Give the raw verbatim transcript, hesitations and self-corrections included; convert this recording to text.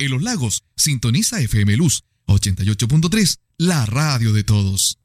En Los Lagos, sintoniza F M Luz ochenta y ocho punto tres, la radio de todos.